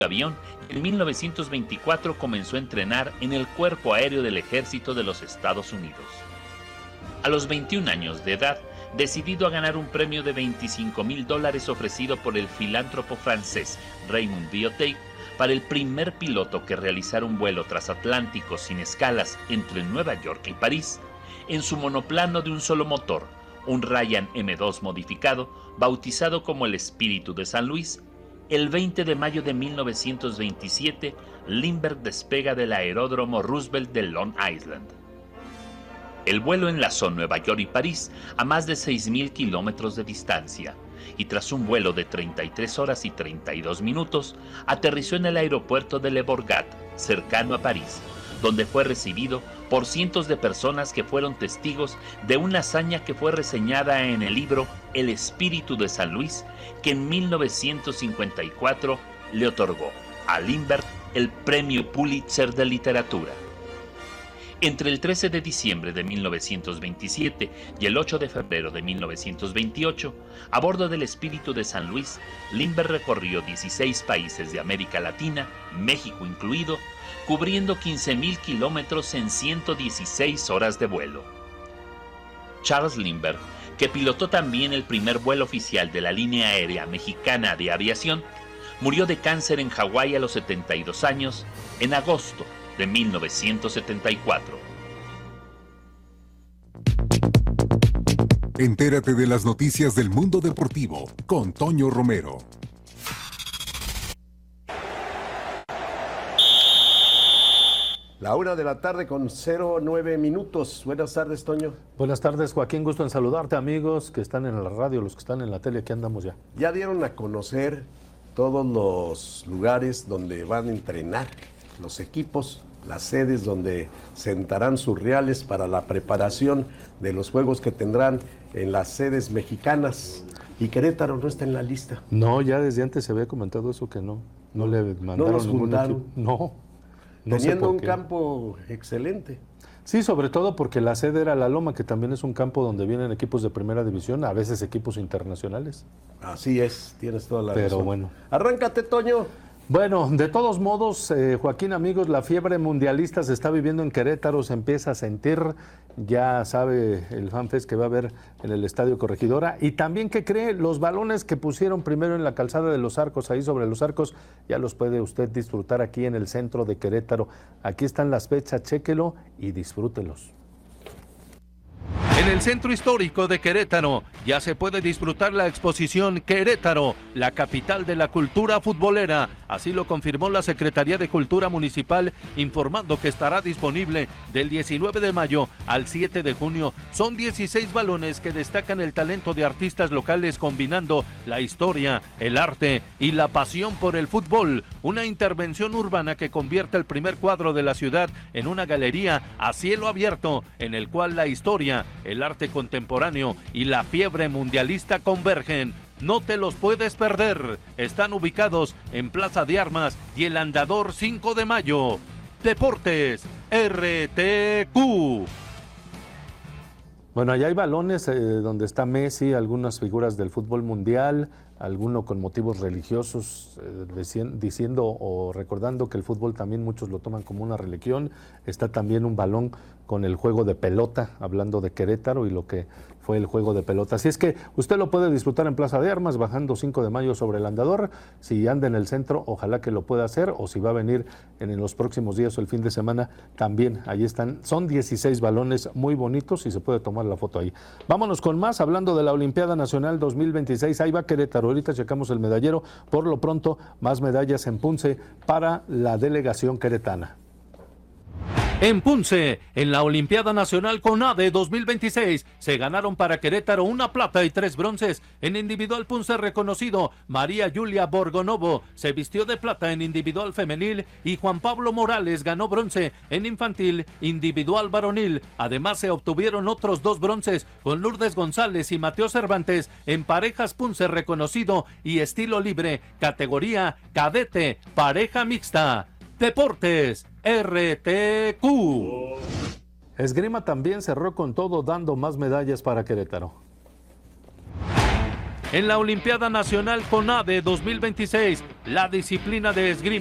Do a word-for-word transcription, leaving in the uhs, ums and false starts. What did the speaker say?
avión y en mil novecientos veinticuatro comenzó a entrenar en el Cuerpo Aéreo del Ejército de los Estados Unidos. A los veintiún años de edad, decidido a ganar un premio de veinticinco mil dólares ofrecido por el filántropo francés Raymond Biotey para el primer piloto que realizara un vuelo transatlántico sin escalas entre Nueva York y París, en su monoplano de un solo motor, un Ryan eme dos modificado, bautizado como el Espíritu de San Luis, el veinte de mayo de mil novecientos veintisiete, Lindbergh despega del aeródromo Roosevelt de Long Island. El vuelo enlazó Nueva York y París a más de seis mil kilómetros de distancia y tras un vuelo de treinta y tres horas y treinta y dos minutos, aterrizó en el aeropuerto de Le Bourgat, cercano a París, donde fue recibido por cientos de personas que fueron testigos de una hazaña que fue reseñada en el libro El Espíritu de San Luis, que en mil novecientos cincuenta y cuatro le otorgó a Lindbergh el Premio Pulitzer de Literatura. Entre el trece de diciembre de mil novecientos veintisiete y el ocho de febrero de mil novecientos veintiocho, a bordo del Espíritu de San Luis, Lindbergh recorrió dieciséis países de América Latina, México incluido, cubriendo quince mil kilómetros en ciento dieciséis horas de vuelo. Charles Lindbergh, que pilotó también el primer vuelo oficial de la línea aérea mexicana de aviación, murió de cáncer en Hawái a los setenta y dos años en agosto de mil novecientos setenta y cuatro. Entérate de las noticias del mundo deportivo con Toño Romero. La una de la tarde con cero nueve minutos. Buenas tardes, Toño. Buenas tardes, Joaquín. Gusto en saludarte, amigos que están en la radio, los que están en la tele, aquí andamos ya. Ya dieron a conocer todos los lugares donde van a entrenar los equipos, las sedes donde sentarán sus reales para la preparación de los juegos que tendrán en las sedes mexicanas. Y Querétaro no está en la lista. No, ya desde antes se había comentado eso, que no, no le mandaron los ningún juntaron. equipo. No, no sé Teniendo por un qué. campo excelente. Sí, sobre todo porque la sede era La Loma, que también es un campo donde vienen equipos de primera división, a veces equipos internacionales. Así es, tienes toda la Pero razón. bueno. Arráncate, Toño. Bueno, de todos modos, eh, Joaquín, amigos, la fiebre mundialista se está viviendo en Querétaro, se empieza a sentir, ya sabe el FanFest que va a haber en el Estadio Corregidora, y también que cree, los balones que pusieron primero en la calzada de los Arcos, ahí sobre los Arcos, ya los puede usted disfrutar aquí en el centro de Querétaro. Aquí están las fechas, chéquelo y disfrútelos. En el centro histórico de Querétaro ya se puede disfrutar la exposición Querétaro, la capital de la cultura futbolera. Así lo confirmó la Secretaría de Cultura Municipal, informando que estará disponible del diecinueve de mayo al siete de junio. Son dieciséis balones que destacan el talento de artistas locales, combinando la historia, el arte y la pasión por el fútbol. Una intervención urbana que convierte el primer cuadro de la ciudad en una galería a cielo abierto, en el cual la historia, el arte contemporáneo y la fiebre mundialista convergen. No te los puedes perder. Están ubicados en Plaza de Armas y el Andador cinco de mayo. Deportes R T Q. Bueno, allá hay balones eh, donde está Messi, algunas figuras del fútbol mundial, alguno con motivos religiosos, eh, diciendo o recordando que el fútbol también muchos lo toman como una religión. Está también un balón con el juego de pelota, hablando de Querétaro y lo que fue el juego de pelota. Así es que usted lo puede disfrutar en Plaza de Armas, bajando cinco de mayo sobre el Andador. Si anda en el centro, ojalá que lo pueda hacer, o si va a venir en, en los próximos días o el fin de semana, también ahí están. Son dieciséis balones muy bonitos y se puede tomar la foto ahí. Vámonos con más, hablando de la Olimpiada Nacional dos mil veintiséis. Ahí va Querétaro, ahorita checamos el medallero. Por lo pronto, más medallas en Punce para la delegación queretana. En Punce, en la Olimpiada Nacional CONADE dos mil veintiséis, se ganaron para Querétaro una plata y tres bronces. En individual Punce reconocido, María Julia Borgonovo se vistió de plata en individual femenil y Juan Pablo Morales ganó bronce en infantil individual varonil. Además se obtuvieron otros dos bronces con Lourdes González y Mateo Cervantes en parejas Punce reconocido y estilo libre, categoría cadete, pareja mixta. Deportes R T Q. Esgrima también cerró con todo, dando más medallas para Querétaro. En la Olimpiada Nacional CONADE dos mil veintiséis, la disciplina de esgrima